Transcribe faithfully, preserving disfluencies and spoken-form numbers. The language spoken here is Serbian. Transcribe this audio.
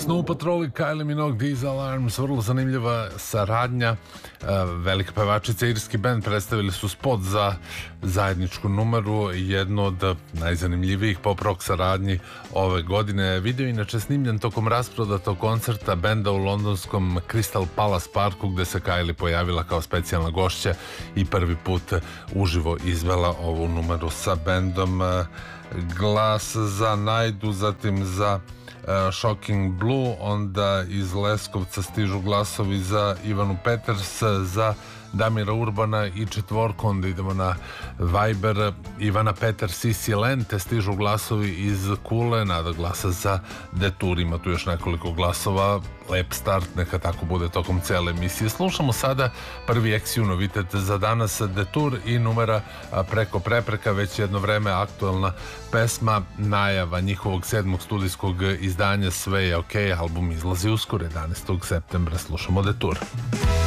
Snow Patrol i Kylie Minogue, These Alarms, vrlo zanimljiva saradnja. Velika pevačica, irski band, predstavili su spot za zajedničku numeru, jedno od najzanimljivijih pop rock saradnji ove godine. Video inače snimljen tokom rasprodatog koncerta benda u londonskom Crystal Palace parku, gde se Kylie pojavila kao specijalna gošća i prvi put uživo izvela ovu numeru sa bendom. Glas za Najdu, zatim za Uh, Shocking Blue, onda iz Leskovca stižu glasovi za Ivanu Peters, za Damira Urbana i četvorku, onda idemo na Viber, Ivana Peters i Silente, stižu glasovi iz Kule, Nada glasa za Detour, ima tu još nekoliko glasova, lep start, neka tako bude tokom cele emisije. Slušamo sada prvi X U novitet za danas, Detour i numera Preko prepreka, već jedno vreme aktualna pesma, najava njihovog sedmog studijskog izdanja Sve je ok, album izlazi uskoro jedanaestog septembra, slušamo Detour.